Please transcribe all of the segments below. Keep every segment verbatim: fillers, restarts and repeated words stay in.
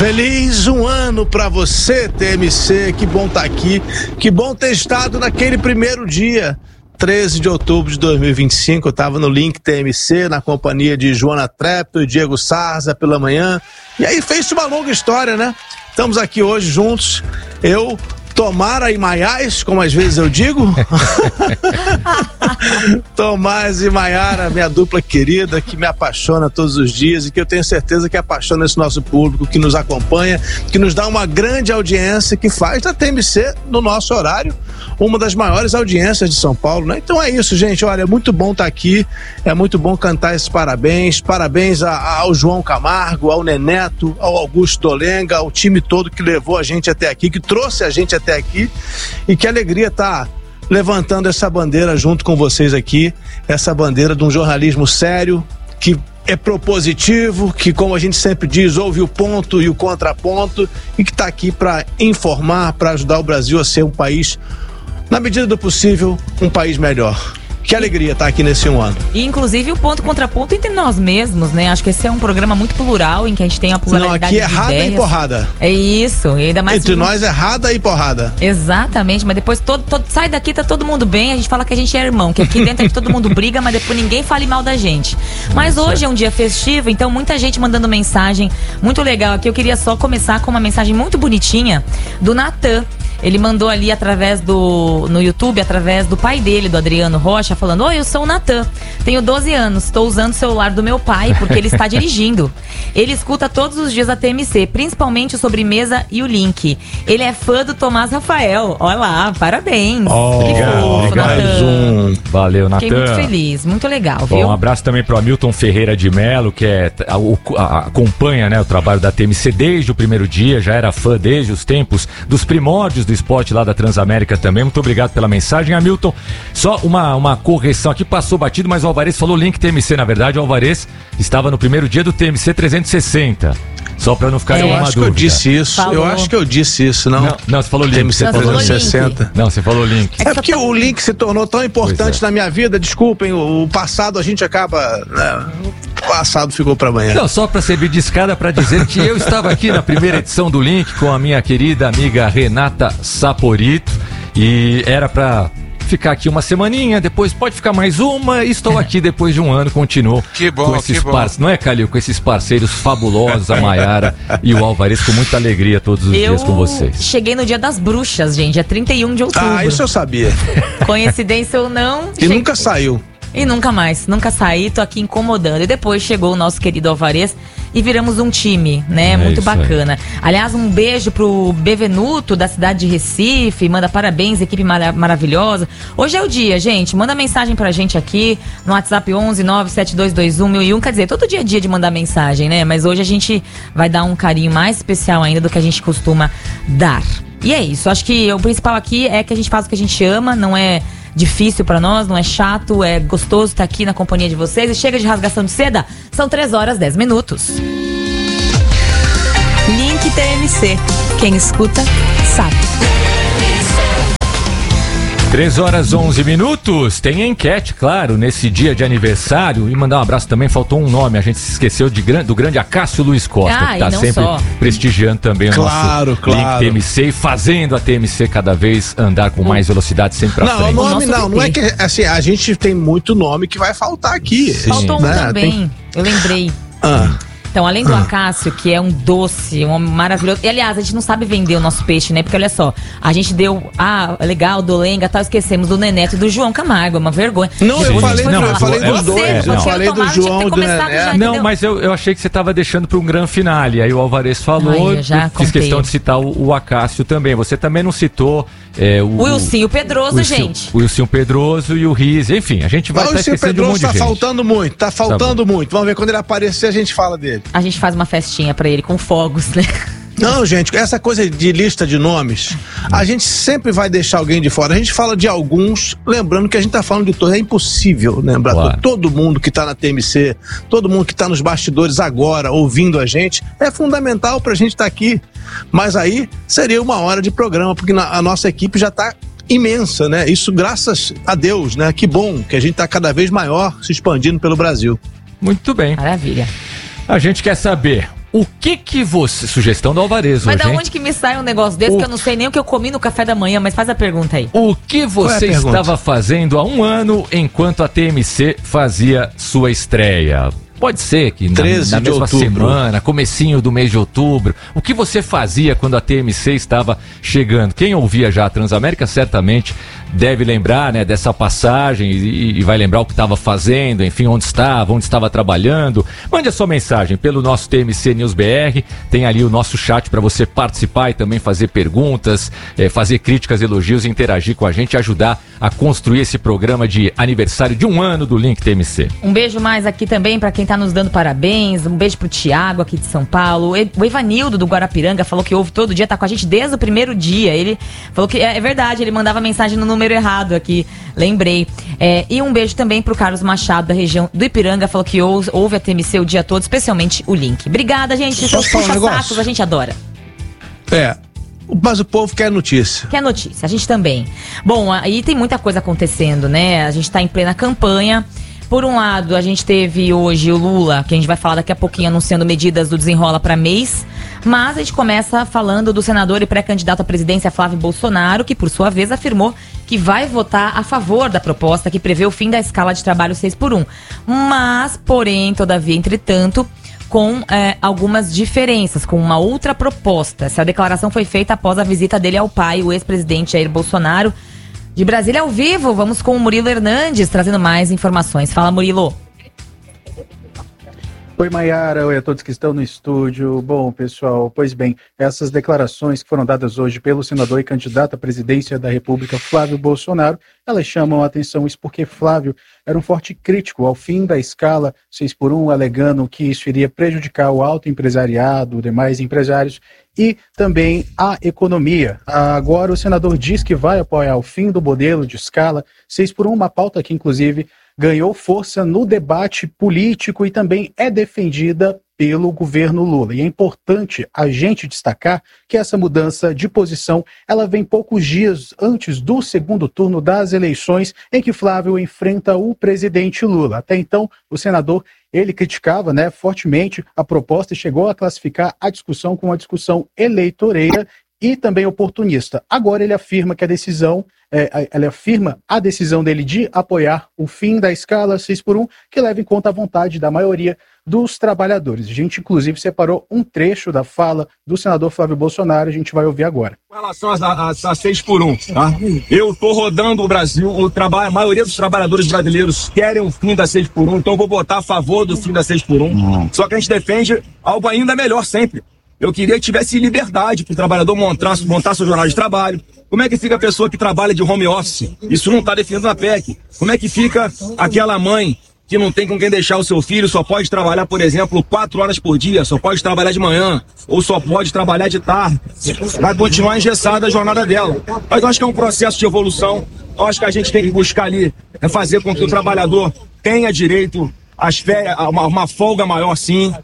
Feliz um ano pra você, T M C, que bom tá aqui, que bom ter estado naquele primeiro dia, treze de outubro de dois mil e vinte e cinco, eu tava no Link T M C, na companhia de Joana Trepto e Diego Sarza pela manhã, e aí fez uma longa história, né? Estamos aqui hoje juntos, eu... Tomara e Maiás, como às vezes eu digo. Tomás e Maiara, minha dupla querida, que me apaixona todos os dias e que eu tenho certeza que apaixona esse nosso público, que nos acompanha, que nos dá uma grande audiência, que faz da T M C, no nosso horário, uma das maiores audiências de São Paulo, né? Então é isso, gente, olha, é muito bom estar aqui, é muito bom cantar esses parabéns, parabéns a, ao João Camargo, ao Neneto, ao Augusto Dolenga, ao time todo que levou a gente até aqui, que trouxe a gente até até aqui, e que alegria estar levantando essa bandeira junto com vocês aqui, essa bandeira de um jornalismo sério, que é propositivo, que, como a gente sempre diz, ouve o ponto e o contraponto, e que está aqui para informar, para ajudar o Brasil a ser um país, na medida do possível, um país melhor. Que alegria estar aqui nesse um ano. E inclusive o ponto contraponto entre nós mesmos, né? Acho que esse é um programa muito plural, em que a gente tem a pluralidade de ideias. Não, aqui é rada e porrada. É isso, e ainda mais... Entre nós é rada e porrada. Exatamente, mas depois todo, todo, sai daqui, tá todo mundo bem, a gente fala que a gente é irmão, que aqui dentro todo mundo briga, mas depois ninguém fale mal da gente. Mas Nossa. Hoje é um dia festivo, então muita gente mandando mensagem, muito legal aqui. Eu queria só começar com uma mensagem muito bonitinha do Natan. Ele mandou ali através do, no YouTube, através do pai dele, do Adriano Rocha, falando: oi, eu sou o Natan, tenho doze anos, estou usando o celular do meu pai porque ele está dirigindo. Ele escuta todos os dias a T M C, principalmente o Sobremesa e o Link. Ele é fã do Tomás Rafael. Olha lá, parabéns. Oh, obrigado, obrigado. Um. Valeu, Natan. Fiquei muito feliz, muito legal, viu? Bom, um abraço também para o Hamilton Ferreira de Melo, que é, a, a, acompanha, né, o trabalho da T M C desde o primeiro dia, já era fã desde os tempos dos primórdios do esporte lá da Transamérica também. Muito obrigado pela mensagem, Hamilton. Só uma, uma correção aqui, passou batido, mas o Alvarez falou Link T M C. Na verdade, o Alvarez estava no primeiro dia do T M C trezentos e sessenta. Só pra não ficar é, nenhuma dúvida. Eu acho que eu disse isso. Falou. Eu acho que eu disse isso, não? Não, não você falou Link. T M C não, trezentos e sessenta. Não, você falou Link. É porque o Link se tornou tão importante é. na minha vida. Desculpem, o passado a gente acaba... Né, o passado ficou pra amanhã. Não, só pra servir de escada pra dizer que eu estava aqui na primeira edição do Link com a minha querida amiga Renata Saporito. E era pra... ficar aqui uma semaninha, depois pode ficar mais uma, e estou aqui depois de um ano, continuo que bom, com esses que bom. parceiros, não é, Calil? Com esses parceiros fabulosos, a Maiara e o Alvarez, com muita alegria todos os eu dias com vocês. Cheguei no dia das bruxas, gente, é trinta e um de outubro. Ah, isso eu sabia. Coincidência ou não. E cheguei... nunca saiu. E nunca mais, nunca saí, tô aqui incomodando. E depois chegou o nosso querido Alvarez e viramos um time, né? É muito bacana. Aí. Aliás, um beijo pro Bevenuto, da cidade de Recife, manda parabéns, equipe mar- maravilhosa. Hoje é o dia, gente, manda mensagem pra gente aqui no WhatsApp onze nove sete dois dois um mil e um, quer dizer, todo dia é dia de mandar mensagem, né? Mas hoje a gente vai dar um carinho mais especial ainda do que a gente costuma dar. E é isso, acho que o principal aqui é que a gente faz o que a gente ama, não é difícil pra nós, não é chato, é gostoso estar aqui na companhia de vocês. E chega de rasgação de seda, são três horas, dez minutos. Link T M C, quem escuta, sabe. três horas, onze minutos, tem enquete, claro, nesse dia de aniversário. E mandar um abraço também, faltou um nome, a gente se esqueceu de, do grande Acácio Luiz Costa, ah, que tá sempre só. prestigiando também claro, o nosso claro. Link T M C e fazendo a T M C cada vez andar com mais velocidade sempre pra não, frente. Não, nome não, não é que, assim, a gente tem muito nome que vai faltar aqui. Sim. Faltou um né? também, tem... eu lembrei. Ah. Então, além do Acácio, que é um doce, um homem maravilhoso. E, aliás, a gente não sabe vender o nosso peixe, né? Porque, olha só, a gente deu, ah, legal, do Lenga e tal, esquecemos do Neneto e do João Camargo, é uma vergonha. Não, eu falei, não, eu falei dos você, dois, eu falei do João e do Neneto. Não, mas eu, eu achei que você estava deixando para um grande finale. Aí o Alvarez falou, Ai, eu já fiz questão de citar o, o Acácio também. Você também não citou... É, o Wilson Pedroso, Wilson, gente. O Wilson Pedroso e o Riz, enfim, a gente vai estar esquecendo de um monte de gente. O Wilson Pedroso tá faltando muito, tá faltando tá muito. Vamos ver, quando ele aparecer a gente fala dele. A gente faz uma festinha pra ele com fogos, né? Não, gente, essa coisa de lista de nomes, a gente sempre vai deixar alguém de fora. A gente fala de alguns, lembrando que a gente tá falando de todos. É impossível lembrar claro. todo mundo que tá na T M C, todo mundo que tá nos bastidores agora, ouvindo a gente. É fundamental pra gente estar tá aqui. Mas aí seria uma hora de programa, porque na, a nossa equipe já tá imensa, né? Isso graças a Deus, né? Que bom que a gente tá cada vez maior, se expandindo pelo Brasil. Muito bem. Maravilha. A gente quer saber, O que que você... Sugestão do Alvarez Mas hoje, da hein? onde que me sai um negócio desse O... que eu não sei nem o que eu comi no café da manhã, mas faz a pergunta aí. O que você é estava fazendo há um ano enquanto a T M C fazia sua estreia? Pode ser que na, na mesma semana, comecinho do mês de outubro. O que você fazia quando a T M C estava chegando? Quem ouvia já a Transamérica certamente deve lembrar, né, dessa passagem e, e vai lembrar o que estava fazendo, enfim, onde estava, onde estava trabalhando. Mande a sua mensagem pelo nosso T M C News B R. Tem ali o nosso chat para você participar e também fazer perguntas, é, fazer críticas, elogios, interagir com a gente, ajudar a construir esse programa de aniversário de um ano do Link T M C. Um beijo mais aqui também para quem tá nos dando parabéns. Um beijo pro Tiago aqui de São Paulo. O Evanildo do Guarapiranga falou que ouve todo dia, tá com a gente desde o primeiro dia. Ele falou que é, é verdade, ele mandava mensagem no número errado aqui, lembrei. É, e um beijo também pro Carlos Machado da região do Ipiranga, falou que ouve, ouve a T M C o dia todo, especialmente o Link. Obrigada, gente. Seus puxa-sacos a gente adora. É. Mas o povo quer notícia. Quer notícia, a gente também. Bom, aí tem muita coisa acontecendo, né? A gente tá em plena campanha. Por um lado, a gente teve hoje o Lula, que a gente vai falar daqui a pouquinho, anunciando medidas do Desenrola para mês. Mas a gente começa falando do senador e pré-candidato à presidência Flávio Bolsonaro, que por sua vez afirmou que vai votar a favor da proposta que prevê o fim da escala de trabalho seis por um. Mas, porém, todavia, entretanto, com é, algumas diferenças, com uma outra proposta. Essa declaração foi feita após a visita dele ao pai, o ex-presidente Jair Bolsonaro. De Brasília ao vivo, vamos com o Murilo Hernandes, trazendo mais informações. Fala, Murilo. Oi, Maiara. Oi a todos que estão no estúdio. Bom, pessoal, pois bem, essas declarações que foram dadas hoje pelo senador e candidato à presidência da República, Flávio Bolsonaro, elas chamam a atenção, isso porque Flávio era um forte crítico ao fim da escala seis por um, alegando que isso iria prejudicar o autoempresariado, demais empresários e também a economia. Agora o senador diz que vai apoiar o fim do modelo de escala seis por um, uma pauta que inclusive ganhou força no debate político e também é defendida pelo governo Lula. E é importante a gente destacar que essa mudança de posição, ela vem poucos dias antes do segundo turno das eleições, em que Flávio enfrenta o presidente Lula. Até então, o senador, ele criticava, né, fortemente a proposta e chegou a classificar a discussão como uma discussão eleitoreira e também oportunista. Agora ele afirma que a decisão, é, ele afirma a decisão dele de apoiar o fim da escala seis por um, que leva em conta a vontade da maioria dos trabalhadores. A gente, inclusive, separou um trecho da fala do senador Flávio Bolsonaro, a gente vai ouvir agora. Com relação a seis por um, tá? Eu estou rodando o Brasil, o trabalho, a maioria dos trabalhadores brasileiros querem o fim da seis por um, então eu vou votar a favor do fim da seis por um. Uhum. Só que a gente defende algo ainda melhor sempre. Eu queria que tivesse liberdade para o trabalhador montar, montar sua jornada de trabalho. Como é que fica a pessoa que trabalha de home office? Isso não está definido na P E C. Como é que fica aquela mãe que não tem com quem deixar o seu filho, só pode trabalhar, por exemplo, quatro horas por dia, só pode trabalhar de manhã, ou só pode trabalhar de tarde? Vai continuar engessada a jornada dela. Mas eu acho que é um processo de evolução. Eu acho que a gente tem que buscar ali, é fazer com que o trabalhador tenha direito às férias, a uma, uma folga maior, sim.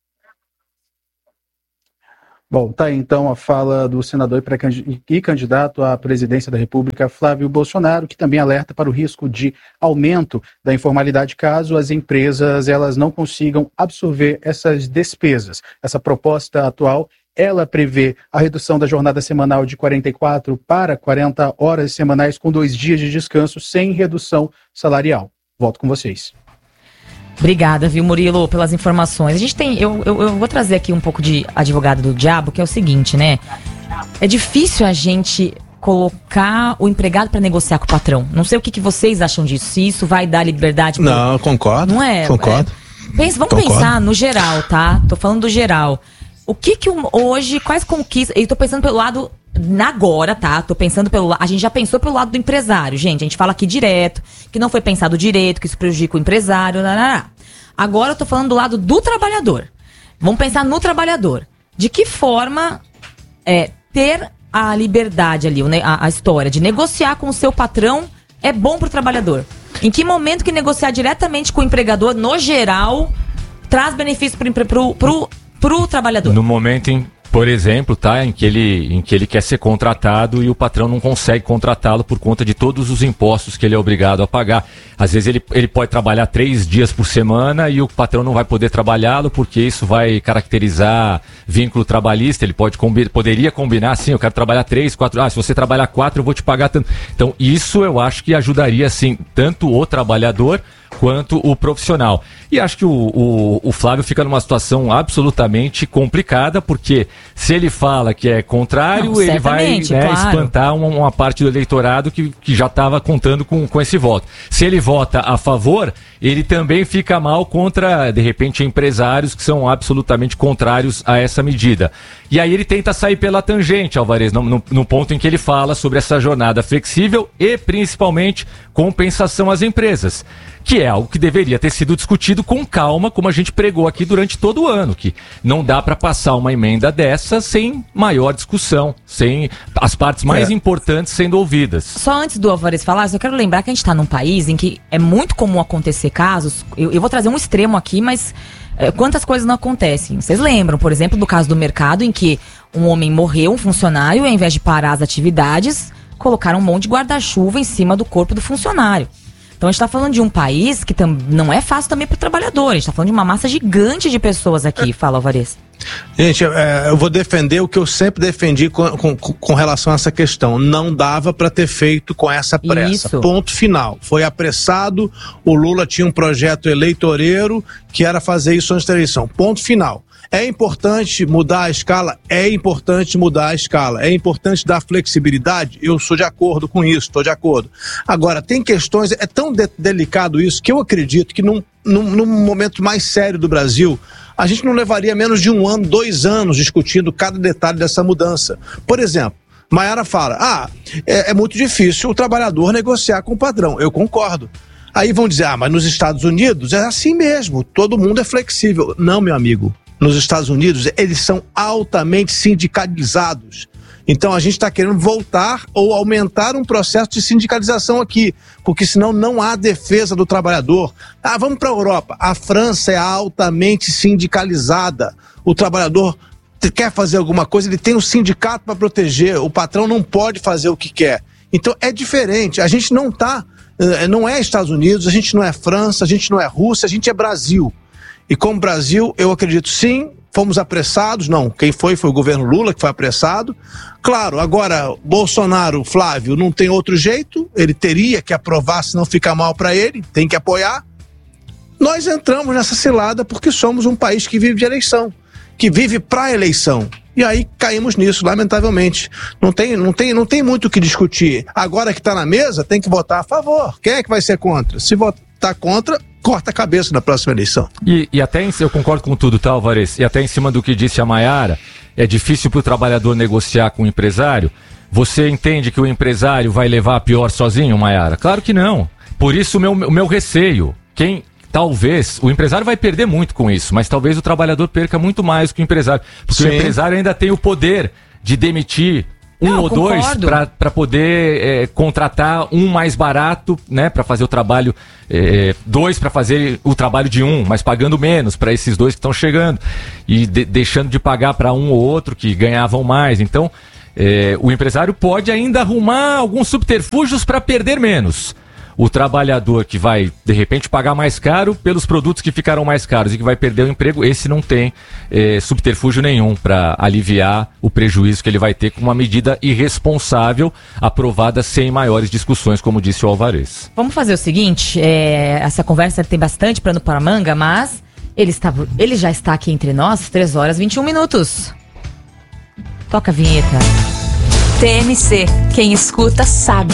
Bom, tá aí então a fala do senador e candidato à presidência da República, Flávio Bolsonaro, que também alerta para o risco de aumento da informalidade caso as empresas elas não consigam absorver essas despesas. Essa proposta atual, ela prevê a redução da jornada semanal de quarenta e quatro para quarenta horas semanais com dois dias de descanso sem redução salarial. Volto com vocês. Obrigada, viu, Murilo, pelas informações. A gente tem, eu, eu, eu vou trazer aqui um pouco de advogado do diabo, que é o seguinte, né? É difícil a gente colocar o empregado para negociar com o patrão. Não sei o que, que vocês acham disso, se isso vai dar liberdade. Pro... Não, concordo. Não é? Concordo. É... Pensa, vamos concordo. Pensar no geral, tá? Tô falando do geral. O que que hoje, quais conquistas... Eu tô pensando pelo lado... Agora, tá? Tô pensando pelo lado... A gente já pensou pelo lado do empresário, gente. A gente fala aqui direto, que não foi pensado direito, que isso prejudica o empresário. Narará. Agora eu tô falando do lado do trabalhador. Vamos pensar no trabalhador. De que forma é, ter a liberdade ali, a, a história de negociar com o seu patrão é bom pro trabalhador? Em que momento que negociar diretamente com o empregador, no geral, traz benefício pro, pro, pro, pro trabalhador? No momento em Por exemplo, tá, em que ele, em que ele quer ser contratado e o patrão não consegue contratá-lo por conta de todos os impostos que ele é obrigado a pagar. Às vezes ele, ele pode trabalhar três dias por semana e o patrão não vai poder trabalhá-lo porque isso vai caracterizar vínculo trabalhista. Ele pode combi- poderia combinar assim, eu quero trabalhar três, quatro, ah, se você trabalhar quatro eu vou te pagar tanto. Então isso eu acho que ajudaria sim, tanto o trabalhador quanto o profissional. E acho que o, o, o Flávio fica numa situação absolutamente complicada, porque se ele fala que é contrário, não, ele vai, né, claro, espantar uma, uma parte do eleitorado que, que já estava contando com, com esse voto. Se ele vota a favor, ele também fica mal contra, de repente, empresários que são absolutamente contrários a essa medida. E aí ele tenta sair pela tangente, Alvarez, no, no, no ponto em que ele fala sobre essa jornada flexível e, principalmente, compensação às empresas, que é algo que deveria ter sido discutido com calma, como a gente pregou aqui durante todo o ano, que não dá para passar uma emenda dessa sem maior discussão, sem as partes mais é. importantes sendo ouvidas. Só antes do Alvarez falar, eu quero lembrar que a gente está num país em que é muito comum acontecer casos, eu, eu vou trazer um extremo aqui, mas é, quantas coisas não acontecem? Vocês lembram, por exemplo, do caso do mercado, em que um homem morreu, um funcionário, e ao invés de parar as atividades, colocaram um monte de guarda-chuva em cima do corpo do funcionário. Então a gente está falando de um país que tam- não é fácil também para o trabalhador. A gente está falando de uma massa gigante de pessoas aqui. Fala, Alvarez. Gente, é, eu vou defender o que eu sempre defendi com, com, com relação a essa questão. Não dava para ter feito com essa pressa. Isso. Ponto final. Foi apressado, o Lula tinha um projeto eleitoreiro que era fazer isso antes da eleição. Ponto final. É importante mudar a escala? É importante mudar a escala. É importante dar flexibilidade? Eu sou de acordo com isso, estou de acordo. Agora, tem questões, é tão de- delicado isso, que eu acredito que num, num, num momento mais sério do Brasil, a gente não levaria menos de um ano, dois anos discutindo cada detalhe dessa mudança. Por exemplo, Maiara fala, ah, é, é muito difícil o trabalhador negociar com o patrão. Eu concordo. Aí vão dizer, ah, mas nos Estados Unidos é assim mesmo, todo mundo é flexível. Não, meu amigo. Nos Estados Unidos, eles são altamente sindicalizados. Então a gente está querendo voltar ou aumentar um processo de sindicalização aqui, porque senão não há defesa do trabalhador. Ah, vamos para a Europa. A França é altamente sindicalizada. O trabalhador quer fazer alguma coisa, ele tem um sindicato para proteger. O patrão não pode fazer o que quer. Então é diferente. A gente não está, não é Estados Unidos, a gente não é França, a gente não é Rússia, a gente é Brasil. E como Brasil, eu acredito sim, fomos apressados, não, quem foi foi o governo Lula que foi apressado. Claro, agora Bolsonaro, Flávio, não tem outro jeito, ele teria que aprovar, senão fica mal para ele, tem que apoiar. Nós entramos nessa cilada porque somos um país que vive de eleição, que vive para eleição. E aí caímos nisso, lamentavelmente. Não tem, não tem, não tem muito o que discutir. Agora que está na mesa, tem que votar a favor. Quem é que vai ser contra? Se votar contra, corta a cabeça na próxima eleição. E, e até, em, eu concordo com tudo, tá, Alvarez? E até em cima do que disse a Maiara, é difícil para o trabalhador negociar com o empresário. Você entende que o empresário vai levar a pior sozinho, Maiara? Claro que não. Por isso o meu, o meu receio. Quem... Talvez, o empresário vai perder muito com isso, mas talvez o trabalhador perca muito mais que o empresário. Porque Sim. o empresário ainda tem o poder de demitir um Não, ou concordo. dois para poder é, contratar um mais barato, né, para fazer o trabalho, é, dois para fazer o trabalho de um, mas pagando menos para esses dois que estão chegando e de, deixando de pagar para um ou outro que ganhavam mais. Então, é, o empresário pode ainda arrumar alguns subterfúgios para perder menos. O trabalhador que vai, de repente, pagar mais caro pelos produtos que ficaram mais caros e que vai perder o emprego, esse não tem eh, subterfúgio nenhum para aliviar o prejuízo que ele vai ter com uma medida irresponsável, aprovada sem maiores discussões, como disse o Alvarez. Vamos fazer o seguinte, é, essa conversa tem bastante pano para manga, mas ele, está, ele já está aqui entre nós, três horas e vinte e um minutos. Toca a vinheta. T M C, quem escuta sabe.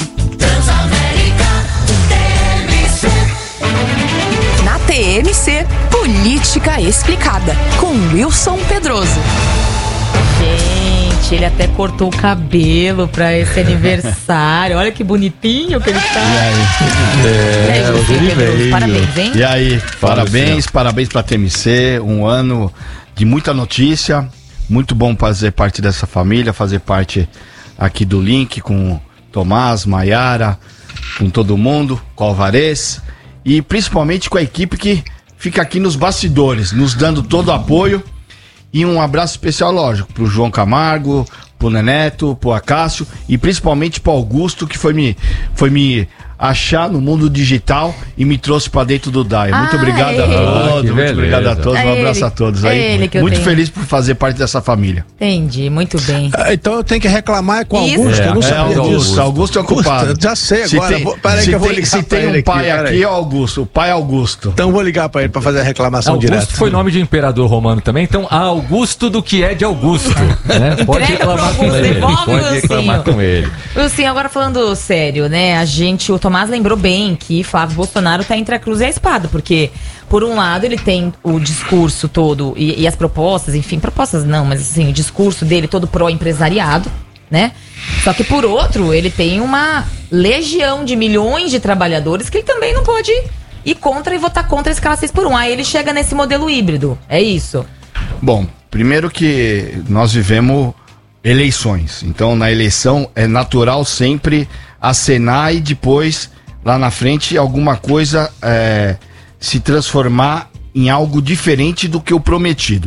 T M C Política Explicada, com Wilson Pedroso. Gente, ele até cortou o cabelo pra esse aniversário. Olha que bonitinho que ele tá. E aí? É, e aí, hoje ele veio. Parabéns, hein? E aí, parabéns, parabéns pra T M C. Um ano de muita notícia. Muito bom fazer parte dessa família, fazer parte aqui do Link com Tomás, Maiara, com todo mundo, com o Alvarez. E principalmente com a equipe que fica aqui nos bastidores, nos dando todo o apoio. E um abraço especial, lógico, pro João Camargo, pro Neneto, pro Acácio e principalmente pro Augusto, que foi me, foi me achar no mundo digital e me trouxe pra dentro do D A I. Muito ah, obrigado é a todos, ah, muito obrigado a todos, é um abraço ele, a todos é aí. Muito tenho. feliz por fazer parte dessa família. Entendi, muito bem. Ah, então eu tenho que reclamar com o Isso. Augusto, É, eu não é, sabia Augusto, disso. Augusto é o culpado. Puta, já sei Se agora. tem, Vou- Peraí se que eu vou tem- ligar se pra tem ele um pai peraí. aqui, é o Augusto, o pai Augusto. Então eu vou ligar pra ele pra fazer a reclamação Augusto direta. foi nome de imperador romano também, então Augusto do que é de Augusto. Né? Pode Entrega pro reclamar com Augusto, ele. devolve o Pode reclamar Wilsinho. com ele. Sim, agora falando sério, né? A gente, o Tomás lembrou bem que Flávio Bolsonaro tá entre a cruz e a espada, porque por um lado ele tem o discurso todo e, e as propostas, enfim, propostas não, mas assim, o discurso dele todo pró-empresariado, né? Só que por outro, ele tem uma legião de milhões de trabalhadores que ele também não pode ir contra e votar contra a escala seis por um. Aí ele chega nesse modelo híbrido, é isso? Bom, primeiro que nós vivemos eleições, então na eleição é natural sempre acenar e depois, lá na frente, alguma coisa é, se transformar em algo diferente do que o prometido.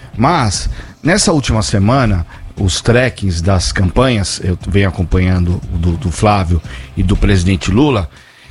Mas, nessa última semana, os trackings das campanhas, eu venho acompanhando do, do Flávio e do presidente Lula,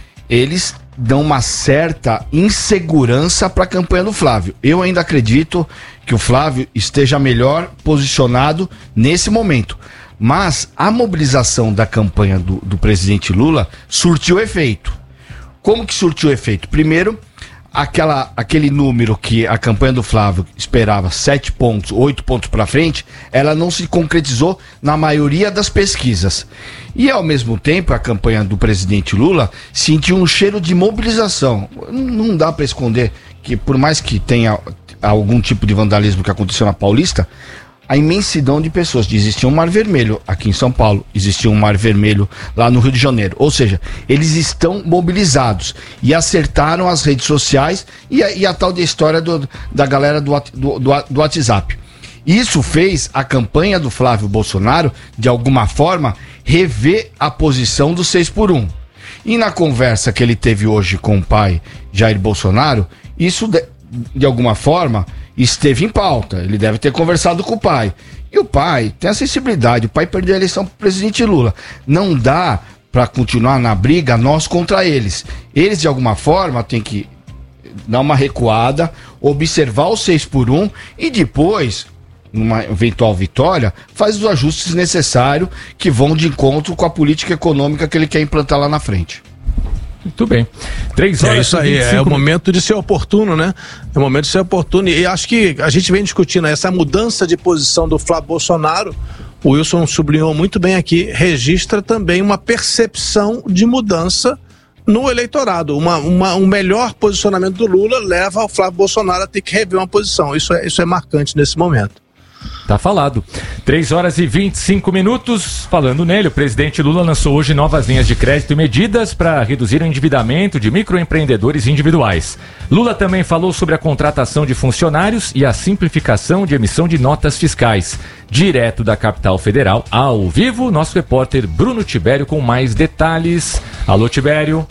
eles dão uma certa insegurança para a campanha do Flávio. Eu ainda acredito que o Flávio esteja melhor posicionado nesse momento. Mas a mobilização da campanha do, do presidente Lula surtiu efeito. Como que surtiu efeito? Primeiro, aquela, aquele número que a campanha do Flávio esperava, sete pontos, oito pontos para frente, ela não se concretizou na maioria das pesquisas. E ao mesmo tempo, a campanha do presidente Lula sentiu um cheiro de mobilização. Não dá para esconder que, por mais que tenha algum tipo de vandalismo que aconteceu na Paulista, a imensidão de pessoas. Existia um mar vermelho aqui em São Paulo, existia um mar vermelho lá no Rio de Janeiro. Ou seja, eles estão mobilizados e acertaram as redes sociais e a, e a tal de história do, da galera do, do, do, do WhatsApp. Isso fez a campanha do Flávio Bolsonaro, de alguma forma, rever a posição do seis por um. E na conversa que ele teve hoje com o pai Jair Bolsonaro, isso de, de alguma forma esteve em pauta. Ele deve ter conversado com o pai. E o pai tem a sensibilidade. O pai perdeu a eleição para o presidente Lula. Não dá para continuar na briga nós contra eles. Eles, de alguma forma, têm que dar uma recuada, observar o seis por um e depois, numa eventual vitória, faz os ajustes necessários que vão de encontro com a política econômica que ele quer implantar lá na frente. Muito bem. Três horas É isso aí, é o momento de ser oportuno, né? É o momento de ser oportuno. E acho que a gente vem discutindo essa mudança de posição do Flávio Bolsonaro. O Wilson sublinhou muito bem aqui, registra também uma percepção de mudança no eleitorado. Uma, uma, um melhor posicionamento do Lula leva o Flávio Bolsonaro a ter que rever uma posição. Isso é, isso é marcante nesse momento. Tá falado. três horas e vinte e cinco minutos. Falando nele, o presidente Lula lançou hoje novas linhas de crédito e medidas para reduzir o endividamento de microempreendedores individuais. Lula também falou sobre a contratação de funcionários e a simplificação de emissão de notas fiscais. Direto da capital federal, ao vivo, nosso repórter Bruno Tibério com mais detalhes. Alô, Tibério.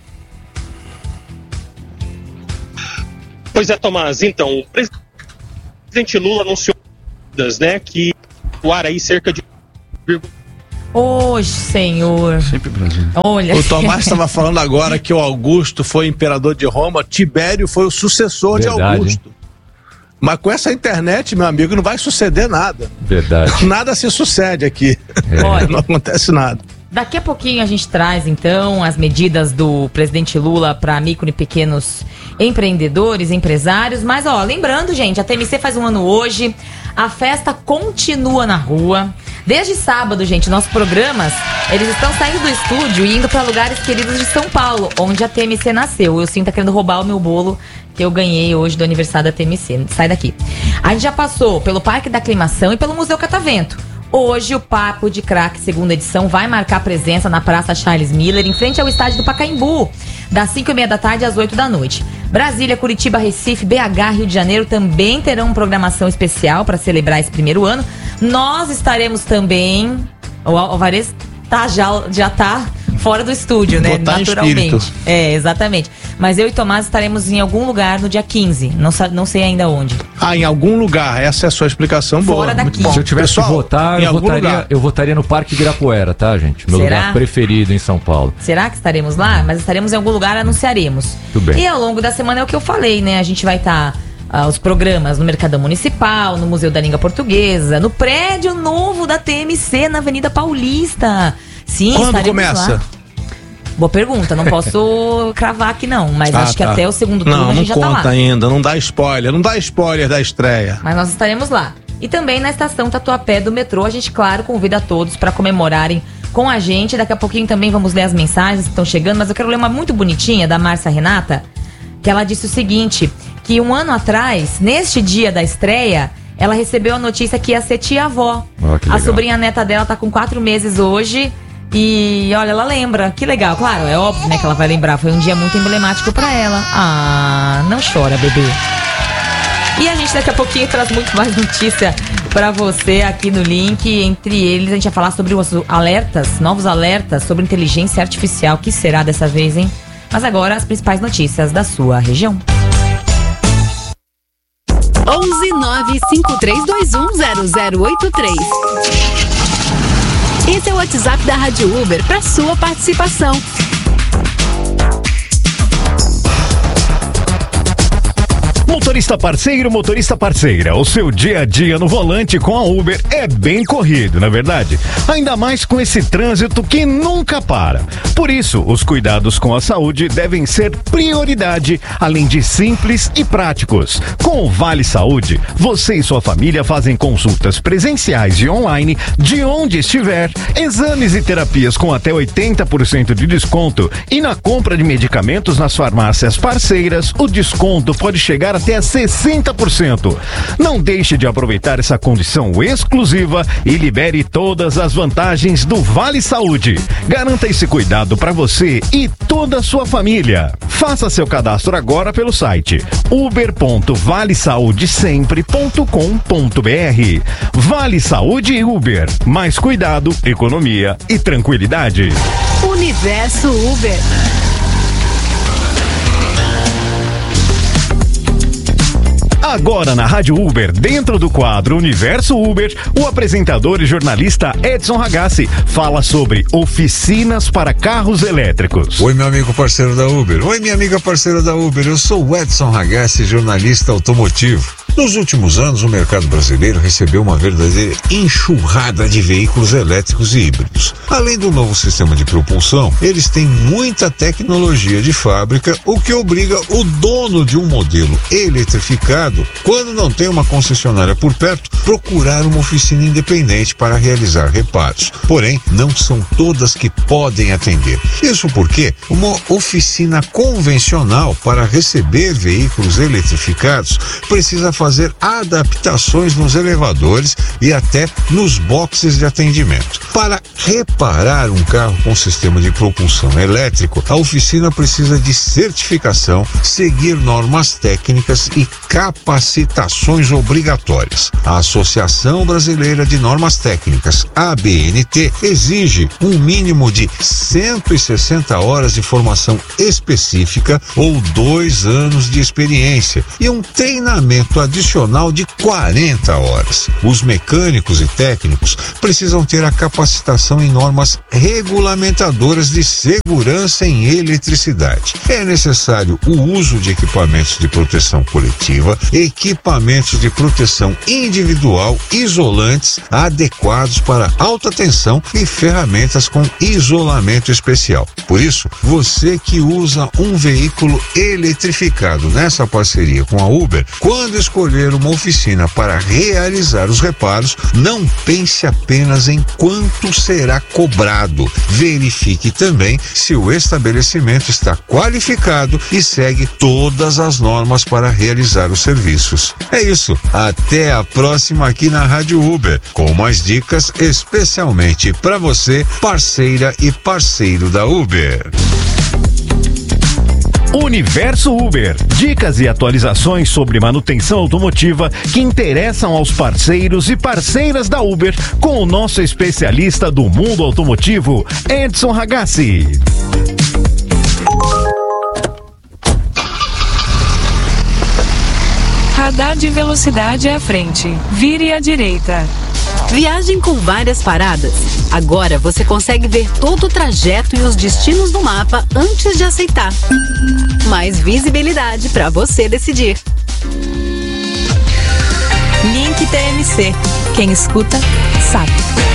Pois é, Tomás. Então, o presidente Lula anunciou, né, que doar aí cerca de... Hoje, senhor. Sempre Brasil. Olha. O Tomás estava falando agora que o Augusto foi imperador de Roma, Tibério foi o sucessor Verdade, de Augusto. Hein? Mas com essa internet, meu amigo, não vai suceder nada. Verdade. Nada se sucede aqui. É. Olha. Não acontece nada. Daqui a pouquinho a gente traz, então, as medidas do presidente Lula para micro e pequenos empreendedores, empresários. Mas, ó, lembrando, gente, a T M C faz um ano hoje. A festa continua na rua. Desde sábado, gente, nossos programas, eles estão saindo do estúdio e indo para lugares queridos de São Paulo, onde a T M C nasceu. Eu sinto tá querendo roubar o meu bolo que eu ganhei hoje do aniversário da T M C. Sai daqui. A gente já passou pelo Parque da Aclimação e pelo Museu Catavento. Hoje o Papo de Craque, segunda edição, vai marcar presença na Praça Charles Miller, em frente ao estádio do Pacaembu, das cinco e meia da tarde às oito da noite. Brasília, Curitiba, Recife, B H, Rio de Janeiro também terão programação especial para celebrar esse primeiro ano. Nós estaremos também... O Alvarez tá, já, já tá fora do estúdio, né? Botar em naturalmente. espírito. É, exatamente. Mas eu e Tomás estaremos em algum lugar no dia quinze. Não, não sei ainda onde. Ah, em algum lugar. Essa é a sua explicação boa. Fora daqui. Se eu tivesse Pessoal, que votar, eu votaria, eu votaria no Parque Ibirapuera, tá, gente? Meu Será? lugar preferido em São Paulo. Será que estaremos lá? Mas estaremos em algum lugar, anunciaremos. Tudo bem. E ao longo da semana é o que eu falei, né? A gente vai estar... Tá, uh, os programas no Mercadão Municipal, no Museu da Língua Portuguesa, no prédio novo da T M C, na Avenida Paulista. Sim, quando começa? Lá. Boa pergunta, não posso cravar aqui não, mas ah, acho que tá. Até o segundo turno não, a gente já tá lá. Não conta ainda, não dá spoiler, não dá spoiler da estreia. Mas nós estaremos lá. E também na estação Tatuapé do metrô, a gente, claro, convida a todos para comemorarem com a gente. Daqui a pouquinho também vamos ler as mensagens que estão chegando, mas eu quero ler uma muito bonitinha da Márcia Renata, que ela disse o seguinte, que um ano atrás, neste dia da estreia, ela recebeu a notícia que ia ser tia-avó. Oh, a sobrinha neta dela tá com quatro meses hoje. E olha, ela lembra, que legal, claro, é óbvio, né, que ela vai lembrar, foi um dia muito emblemático pra ela. Ah, não chora, bebê. E a gente daqui a pouquinho traz muito mais notícia pra você aqui no link. Entre eles a gente vai falar sobre os alertas, novos alertas sobre inteligência artificial. O que será dessa vez, hein? Mas agora as principais notícias da sua região. onze nove cinco três dois um zero zero oito três. Esse é o WhatsApp da Rádio Uber para sua participação. Motorista parceiro, motorista parceira, o seu dia a dia no volante com a Uber é bem corrido, não é verdade? Ainda mais com esse trânsito que nunca para. Por isso, os cuidados com a saúde devem ser prioridade, além de simples e práticos. Com o Vale Saúde, você e sua família fazem consultas presenciais e online de onde estiver, exames e terapias com até oitenta por cento de desconto e na compra de medicamentos nas farmácias parceiras, o desconto pode chegar até sessenta por cento. Não deixe de aproveitar essa condição exclusiva e libere todas as vantagens do Vale Saúde. Garanta esse cuidado para você e toda a sua família. Faça seu cadastro agora pelo site uber ponto vale saúde sempre ponto com ponto br. Vale Saúde e Uber. Mais cuidado, economia e tranquilidade. Universo Uber. Agora na Rádio Uber, dentro do quadro Universo Uber, o apresentador e jornalista Edson Ragazzi fala sobre oficinas para carros elétricos. Oi, meu amigo parceiro da Uber. Oi, minha amiga parceira da Uber. Eu sou o Edson Ragazzi, jornalista automotivo. Nos últimos anos, o mercado brasileiro recebeu uma verdadeira enxurrada de veículos elétricos e híbridos. Além do novo sistema de propulsão, eles têm muita tecnologia de fábrica, o que obriga o dono de um modelo eletrificado, quando não tem uma concessionária por perto, procurar uma oficina independente para realizar reparos. Porém, não são todas que podem atender. Isso porque uma oficina convencional para receber veículos eletrificados precisa fazer fazer adaptações nos elevadores e até nos boxes de atendimento. Para reparar um carro com sistema de propulsão elétrico, a oficina precisa de certificação, seguir normas técnicas e capacitações obrigatórias. A Associação Brasileira de Normas Técnicas, A B N T, exige um mínimo de cento e sessenta horas de formação específica ou dois anos de experiência e um treinamento adicional de quarenta horas. Os mecânicos e técnicos precisam ter a capacitação em normas regulamentadoras de segurança em eletricidade. É necessário o uso de equipamentos de proteção coletiva, equipamentos de proteção individual, isolantes adequados para alta tensão e ferramentas com isolamento especial. Por isso, você que usa um veículo eletrificado nessa parceria com a Uber, quando escolher uma oficina para realizar os reparos, não pense apenas em quanto será cobrado. Verifique também se o estabelecimento está qualificado e segue todas as normas para realizar os serviços. É isso. Até a próxima aqui na Rádio Uber, com mais dicas especialmente para você, parceira e parceiro da Uber. Universo Uber. Dicas e atualizações sobre manutenção automotiva que interessam aos parceiros e parceiras da Uber, com o nosso especialista do mundo automotivo, Edson Ragazzi. radar de velocidade à frente. Vire à direita. Viagem com várias paradas. Agora você consegue ver todo o trajeto e os destinos do mapa antes de aceitar. Mais visibilidade para você decidir. Link T M C. Quem escuta, sabe.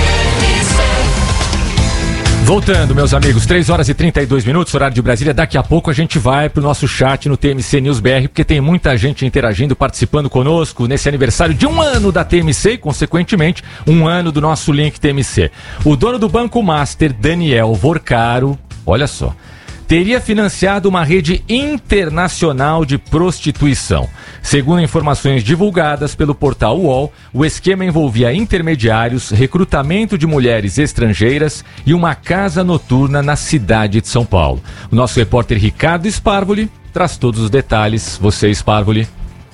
Voltando, meus amigos, três horas e trinta e dois minutos, horário de Brasília. Daqui a pouco a gente vai pro nosso chat no T M C News B R, porque tem muita gente interagindo, participando conosco nesse aniversário de um ano da T M C e, consequentemente, um ano do nosso Link T M C. O dono do Banco Master, Daniel Vorcaro, olha só, teria financiado uma rede internacional de prostituição. Segundo informações divulgadas pelo portal U O L, o esquema envolvia intermediários, recrutamento de mulheres estrangeiras e uma casa noturna na cidade de São Paulo. O nosso repórter Ricardo Sparvoli traz todos os detalhes. Você, Sparvoli.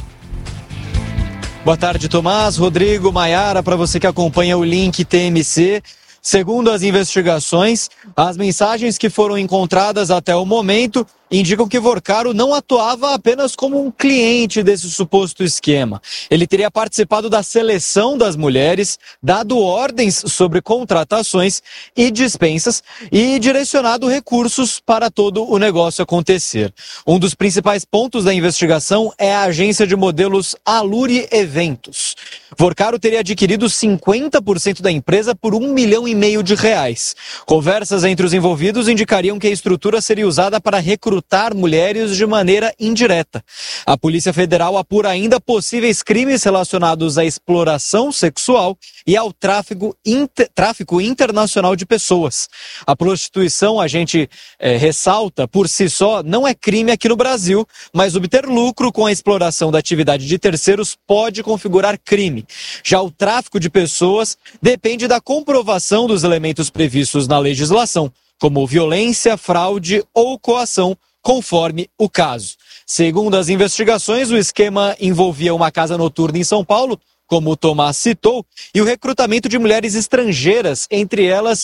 Boa tarde, Tomás, Rodrigo, Maiara, para você que acompanha o Link T M C. Segundo as investigações, as mensagens que foram encontradas até o momento indicam que Vorcaro não atuava apenas como um cliente desse suposto esquema. Ele teria participado da seleção das mulheres, dado ordens sobre contratações e dispensas e direcionado recursos para todo o negócio acontecer. Um dos principais pontos da investigação é a agência de modelos Aluri Eventos. Vorcaro teria adquirido cinquenta por cento da empresa por um milhão e meio de reais. Conversas entre os envolvidos indicariam que a estrutura seria usada para recrutar mulheres de maneira indireta. A Polícia Federal apura ainda possíveis crimes relacionados à exploração sexual e ao tráfico, inter, tráfico internacional de pessoas. A prostituição, a gente é, ressalta, por si só, não é crime aqui no Brasil, mas obter lucro com a exploração da atividade de terceiros pode configurar crime. Já o tráfico de pessoas depende da comprovação dos elementos previstos na legislação, como violência, fraude ou coação, conforme o caso. Segundo as investigações, o esquema envolvia uma casa noturna em São Paulo, como o Tomás citou, e o recrutamento de mulheres estrangeiras, entre elas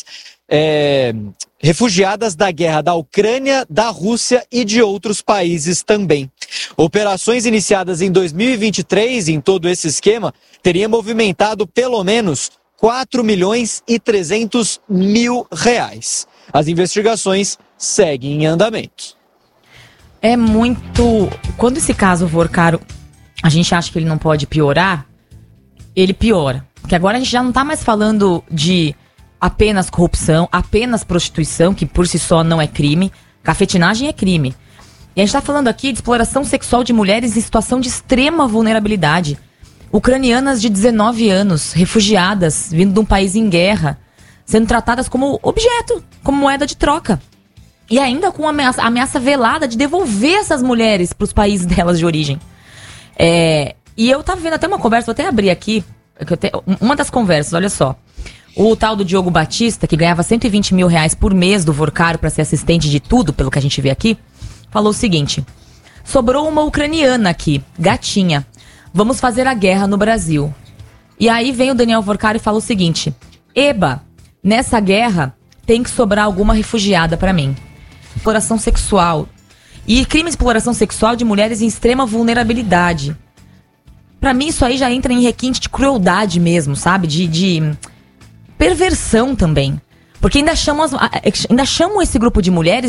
é, refugiadas da guerra da Ucrânia, da Rússia e de outros países também. Operações iniciadas em dois mil e vinte e três em todo esse esquema teriam movimentado pelo menos quatro milhões e trezentos mil reais. As investigações seguem em andamento. É muito... Quando esse caso Vorcaro, a gente acha que ele não pode piorar, ele piora. Porque agora a gente já não está mais falando de apenas corrupção, apenas prostituição, que por si só não é crime. Cafetinagem é crime. E a gente está falando aqui de exploração sexual de mulheres em situação de extrema vulnerabilidade. Ucranianas de dezenove anos, refugiadas, vindo de um país em guerra, sendo tratadas como objeto, como moeda de troca. E ainda com a ameaça, ameaça velada de devolver essas mulheres para os países delas de origem. É, e eu tava vendo até uma conversa, vou até abrir aqui, uma das conversas, olha só. O tal do Diogo Batista, que ganhava cento e vinte mil reais por mês do Vorcaro para ser assistente de tudo, pelo que a gente vê aqui, falou o seguinte: sobrou uma ucraniana aqui, gatinha. Vamos fazer a guerra no Brasil. E aí vem o Daniel Vorcaro e fala o seguinte: eba, nessa guerra tem que sobrar alguma refugiada para mim. Exploração sexual. E crime de exploração sexual de mulheres em extrema vulnerabilidade. Pra mim isso aí já entra em requinte de crueldade mesmo, sabe? De, de perversão também. Porque ainda chamam, as, ainda chamam esse grupo de mulheres